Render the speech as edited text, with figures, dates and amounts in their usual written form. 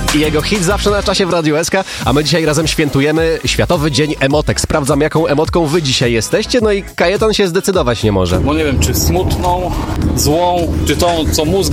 i jego hit zawsze na czasie w Radiu SK, a my dzisiaj razem świętujemy Światowy Dzień Emotek. Sprawdzam, jaką emotką wy dzisiaj jesteście, no i Kajetan się zdecydować nie może. Bo nie wiem, czy smutną, złą, czy tą, co mózg